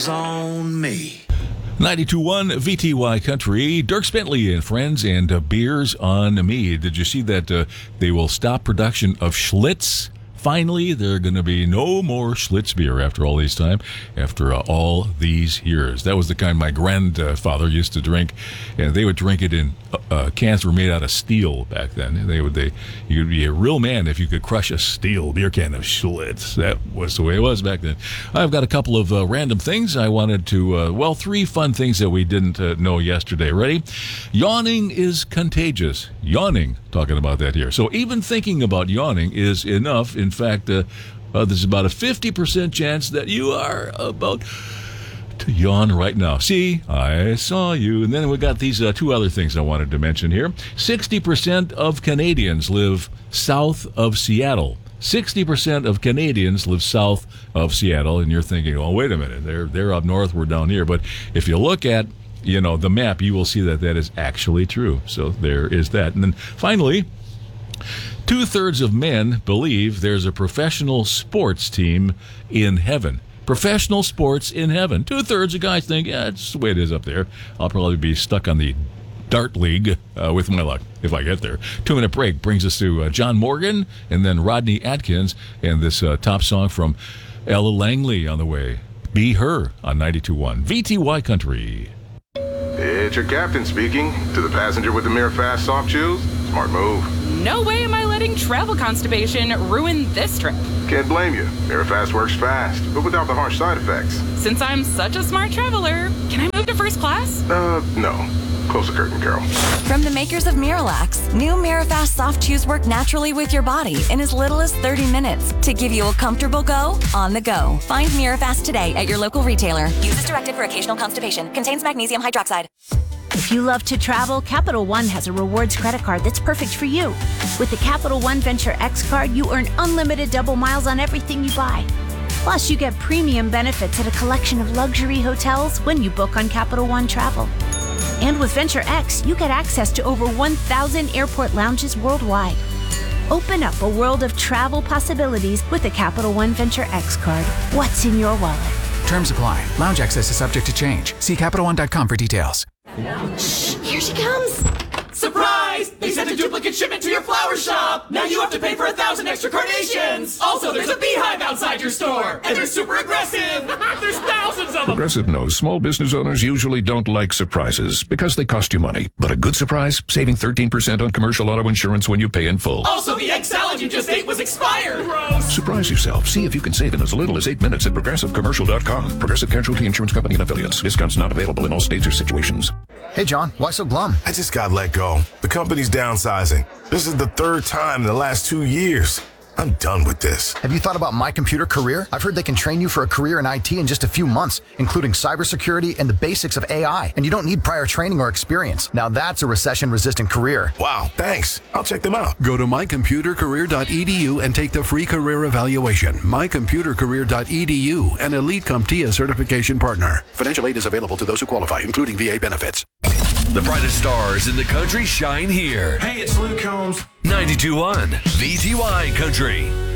On me. 92.1 VTY Country, Dierks Bentley and friends, and beers on me. Did you see that they will stop production of Schlitz? Finally, there are going to be no more Schlitz beer after all these time, after all these years. That was the kind my grandfather used to drink, and they would drink it in cans were made out of steel back then. You'd be a real man if you could crush a steel beer can of Schlitz. That was the way it was back then. I've got a couple of random things I wanted to, 3 fun things that we didn't know yesterday. Ready? Yawning is contagious. Yawning, talking about that here. So even thinking about yawning is enough. In fact, there's about a 50% chance that you are about to yawn right now. See, I saw you. And then we got these 2 other things I wanted to mention here. 60% of Canadians live south of Seattle. 60% of Canadians live south of Seattle. And you're thinking, oh, wait a minute, they're up north, we're down here. But if you look at the map, you will see that is actually true. So there is that. And then finally, 2/3 of men believe there's a professional sports team in heaven. Professional sports in heaven. 2/3 of guys think, yeah, it's the way it is up there. I'll probably be stuck on the Dart League with my luck if I get there. 2-minute break brings us to John Morgan and then Rodney Atkins and this top song from Ella Langley on the way. Be Her on 92.1 VTY Country. It's your captain speaking. To the passenger with the Mirafast soft chews, smart move. No way am I letting travel constipation ruin this trip. Can't blame you. Mirafast works fast, but without the harsh side effects. Since I'm such a smart traveler, can I move to first class? No. Close the curtain, Carol. From the makers of Miralax, new Mirafast soft chews work naturally with your body in as little as 30 minutes to give you a comfortable go on the go. Find Mirafast today at your local retailer. Use as directed for occasional constipation. Contains magnesium hydroxide. If you love to travel, Capital One has a rewards credit card that's perfect for you. With the Capital One Venture X card, you earn unlimited double miles on everything you buy. Plus, you get premium benefits at a collection of luxury hotels when you book on Capital One Travel. And with Venture X, you get access to over 1,000 airport lounges worldwide. Open up a world of travel possibilities with the Capital One Venture X card. What's in your wallet? Terms apply. Lounge access is subject to change. See CapitalOne.com for details. Shh, here she comes. Surprise! They sent a duplicate shipment to your flower shop! Now you have to pay for 1,000 extra carnations! Also, there's a beehive outside your store! And they're super aggressive! There's thousands of them! Progressive knows small business owners usually don't like surprises because they cost you money. But a good surprise? Saving 13% on commercial auto insurance when you pay in full. Also, the egg salad you just ate was expired! Gross! Surprise yourself. See if you can save in as little as 8 minutes at ProgressiveCommercial.com. Progressive Casualty Insurance Company and Affiliates. Discounts not available in all states or situations. Hey, John, why so glum? I just got let go. The company's downsizing. This is the 3rd time in the last 2 years. I'm done with this. Have you thought about My Computer Career? I've heard they can train you for a career in IT in just a few months, including cybersecurity and the basics of AI. And you don't need prior training or experience. Now that's a recession-resistant career. Wow, thanks. I'll check them out. Go to mycomputercareer.edu and take the free career evaluation. Mycomputercareer.edu, an Elite CompTIA certification partner. Financial aid is available to those who qualify, including VA benefits. The brightest stars in the country shine here. Hey, it's Luke Combs. 92.1 VTY Country.